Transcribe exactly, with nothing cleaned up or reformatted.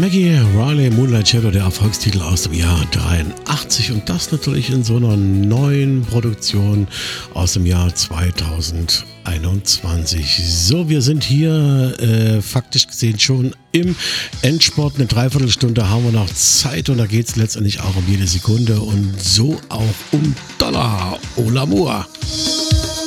Maggie Riley, Moonlight Shadow, der Erfolgstitel aus dem Jahr dreiundachtzig und das natürlich in so einer neuen Produktion aus dem Jahr zweitausendeinundzwanzig. So, wir sind hier äh, faktisch gesehen schon im Endsport. Eine Dreiviertelstunde haben wir noch Zeit und da geht es letztendlich auch um jede Sekunde und so auch um Dollar. Au l'amour.